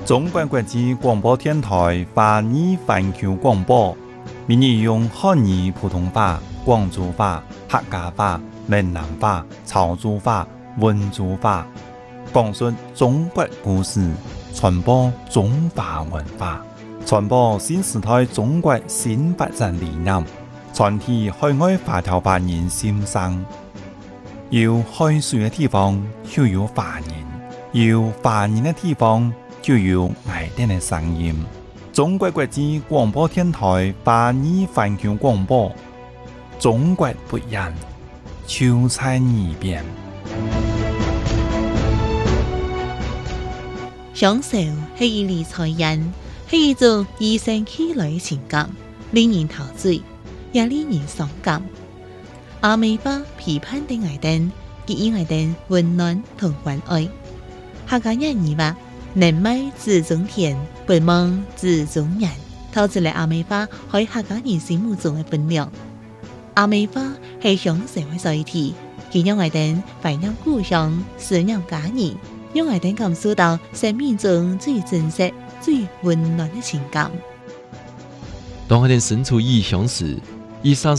中国国际广播电台华语环球广播，每日用汉语普通话、广州话、客家话、闽南话、潮州话、温州话，讲述中国故事，传播中华文化，传播新时代中国新发展理念，传递海外华侨华人心声。有海水的地方就有华人，有华人的地方就有爱丁的声音。中国国际广播电台华语环球广播，中国不一样，就在耳边。 享受是一理财人，是一种与生俱來的情感，令人陶醉，也令人傷感。阿美花批判的愛丁，給予愛丁溫暖同關愛。客家人語話：人美自中天，不忙自中人。透出嚟阿美花喺客家人心目中嘅分量。阿美花係享受嘅載體，佢讓愛丁懷念故鄉，思念家人，讓愛丁感受到生命中最真實、最溫暖嘅情感。 當愛丁身處異鄉時，以啥